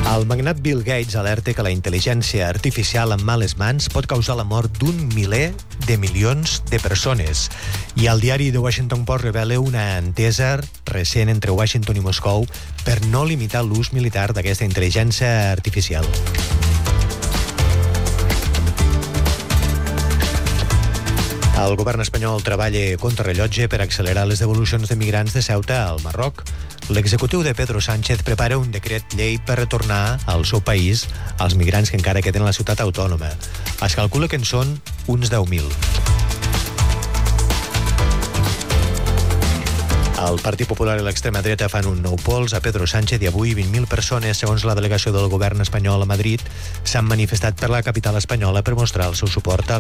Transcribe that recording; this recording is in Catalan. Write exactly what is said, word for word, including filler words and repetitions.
El magnat Bill Gates alerta que la intel·ligència artificial en males mans pot causar la mort d'un miler de milions de persones. I el diari The Washington Post revela una entesa recent entre Washington i Moscou per no limitar l'ús militar d'aquesta intel·ligència artificial. El govern espanyol treballa contrarrellotge per accelerar les devolucions de migrants de Ceuta al Marroc. L'executiu de Pedro Sánchez prepara un decret llei per retornar al seu país els migrants que encara queden a la ciutat autònoma. Es calcula que en són uns deu mil. El Partit Popular i l'extrema dreta fan un nou pols a Pedro Sánchez i avui vint mil persones, segons la delegació del govern espanyol a Madrid, s'han manifestat per la capital espanyola per mostrar el seu suport a